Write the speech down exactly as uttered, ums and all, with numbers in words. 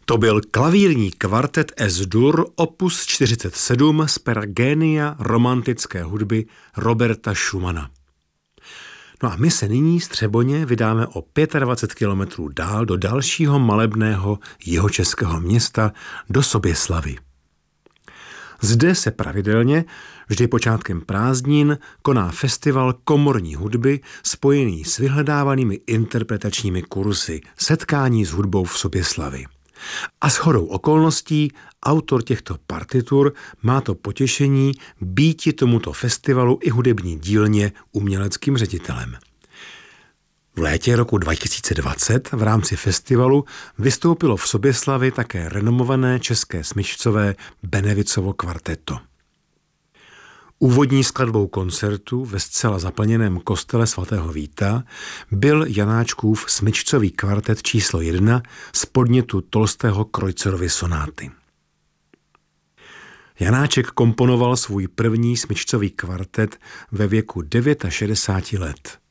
To byl klavírní kvartet S-dur opus čtyřicet sedm z pera génia romantické hudby Roberta Schumana. No a my se nyní z Třeboně vydáme o dvacet pět kilometrů dál do dalšího malebného jihočeského města, do Soběslavy. Zde se pravidelně, vždy počátkem prázdnin, koná festival komorní hudby spojený s vyhledávanými interpretačními kursy, setkání s hudbou v Soběslavi. A shodou okolností autor těchto partitur má to potěšení býti tomuto festivalu i hudební dílně uměleckým ředitelem. V létě roku dva tisíce dvacet v rámci festivalu vystoupilo v Soběslavi také renomované české smyčcové Benevicovo kvarteto. Úvodní skladbou koncertu ve zcela zaplněném kostele svatého Víta byl Janáčkův smyčcový kvartet číslo jedna z podnětu Tolstého Kreutzerovy sonáty. Janáček komponoval svůj první smyčcový kvartet ve věku šedesáti devíti let.